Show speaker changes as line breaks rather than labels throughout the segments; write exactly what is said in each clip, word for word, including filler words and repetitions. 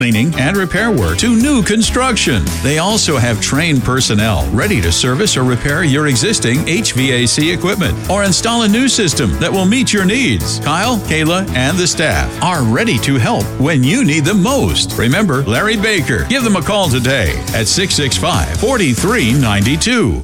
cleaning, and repair work to new construction. They also have trained personnel ready to service or repair your existing H V A C equipment or install a new system that will meet your needs. Kyle, Kayla, and the staff are ready to help when you need them most. Remember Larry Baker. Give them a call today at six six five, four three nine two.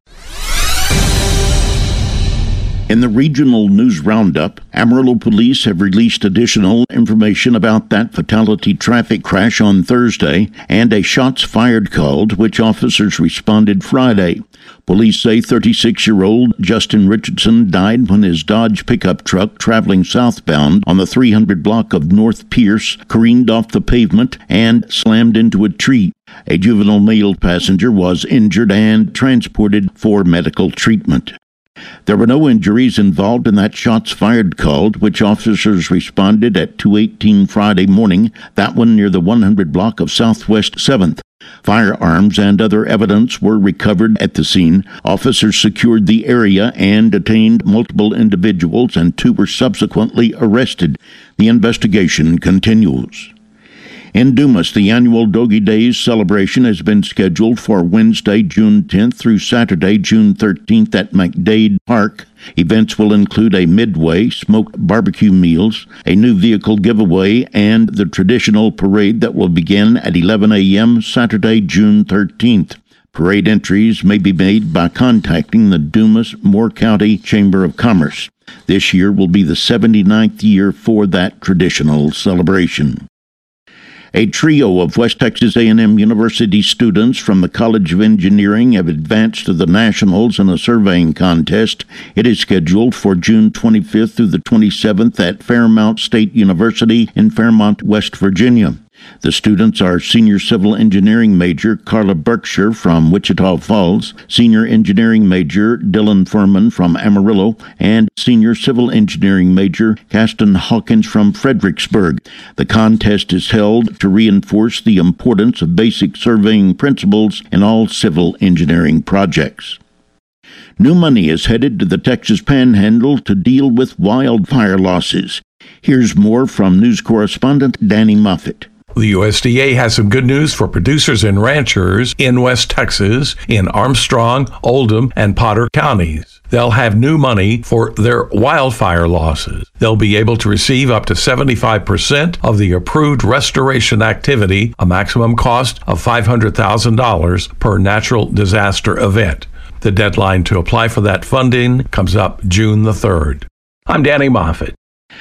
In the regional news roundup, Amarillo police have released additional information about that fatality traffic crash on Thursday and a shots fired call to which officers responded Friday. Police say thirty-six-year-old Justin Richardson died when his Dodge pickup truck traveling southbound on the three hundred block of North Pierce careened off the pavement and slammed into a tree. A juvenile male passenger was injured and transported for medical treatment. There were no injuries involved in that shots fired call, to which officers responded at two eighteen Friday morning, that one near the one hundred block of Southwest seventh. Firearms and other evidence were recovered at the scene. Officers secured the area and detained multiple individuals, and two were subsequently arrested. The investigation continues. In Dumas, the annual Doggy Days celebration has been scheduled for Wednesday, June tenth through Saturday, June thirteenth at McDade Park. Events will include a midway, smoked barbecue meals, a new vehicle giveaway, and the traditional parade that will begin at eleven a.m. Saturday, June thirteenth. Parade entries may be made by contacting the Dumas Moore County Chamber of Commerce. This year will be the seventy-ninth year for that traditional celebration. A trio of West Texas A and M University students from the College of Engineering have advanced to the Nationals in a surveying contest. It is scheduled for June twenty-fifth through the twenty-seventh at Fairmount State University in Fairmont, West Virginia. The students are Senior Civil Engineering Major Carla Berkshire from Wichita Falls, Senior Engineering Major Dylan Furman from Amarillo, and Senior Civil Engineering Major Caston Hawkins from Fredericksburg. The contest is held to reinforce the importance of basic surveying principles in all civil engineering projects. New money is headed to the Texas Panhandle to deal with wildfire losses. Here's more from news correspondent Danny Moffett.
The U S D A has some good news for producers and ranchers in West Texas, in Armstrong, Oldham, and Potter counties. They'll have new money for their wildfire losses. They'll be able to receive up to seventy-five percent of the approved restoration activity, a maximum cost of five hundred thousand dollars per natural disaster event. The deadline to apply for that funding comes up June the third. I'm Danny Moffett.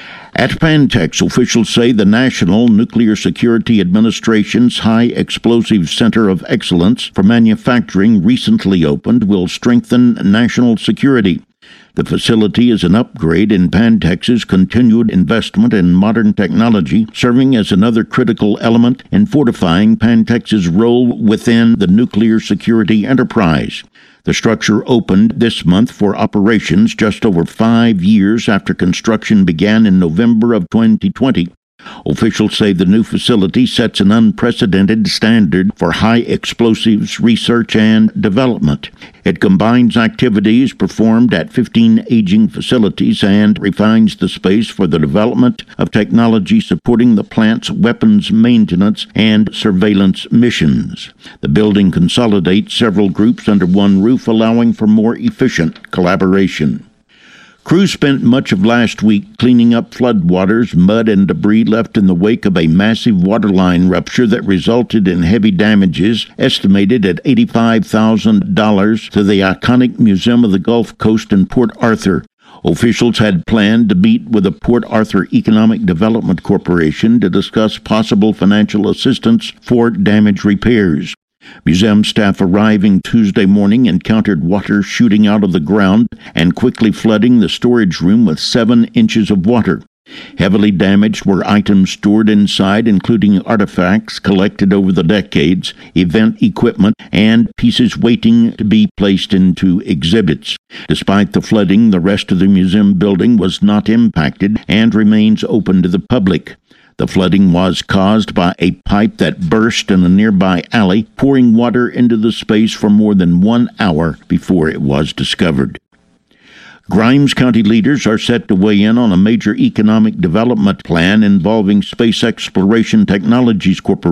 At Pantex, officials say the National Nuclear Security Administration's High Explosive Center of Excellence for Manufacturing recently opened will strengthen national security. The facility is an upgrade in Pantex's continued investment in modern technology, serving as another critical element in fortifying Pantex's role within the nuclear security enterprise. The structure opened this month for operations just over five years after construction began in November of twenty twenty. Officials say the new facility sets an unprecedented standard for high explosives research and development. It combines activities performed at fifteen aging facilities and refines the space for the development of technology supporting the plant's weapons maintenance and surveillance missions. The building consolidates several groups under one roof, allowing for more efficient collaboration. Crews spent much of last week cleaning up floodwaters, mud, and debris left in the wake of a massive waterline rupture that resulted in heavy damages estimated at eighty-five thousand dollars to the iconic Museum of the Gulf Coast in Port Arthur. Officials had planned to meet with the Port Arthur Economic Development Corporation to discuss possible financial assistance for damage repairs. Museum staff arriving Tuesday morning encountered water shooting out of the ground and quickly flooding the storage room with seven inches of water. Heavily damaged were items stored inside, including artifacts collected over the decades, event equipment, and pieces waiting to be placed into exhibits. Despite the flooding, the rest of the museum building was not impacted and remains open to the public. The flooding was caused by a pipe that burst in a nearby alley, pouring water into the space for more than one hour before it was discovered. Grimes County leaders are set to weigh in on a major economic development plan involving Space Exploration Technologies Corporation.